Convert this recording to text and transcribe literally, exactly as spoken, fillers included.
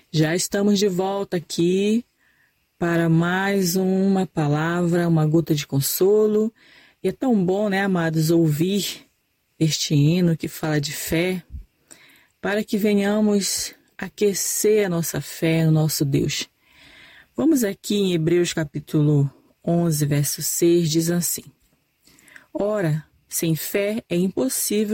Já estamos de volta aqui para mais uma palavra, uma gota de consolo. E é tão bom, né, amados, ouvir este hino que fala de fé, para que venhamos aquecer a nossa fé no nosso Deus. Vamos aqui em Hebreus capítulo onze, verso seis, diz assim: Ora, sem fé é impossível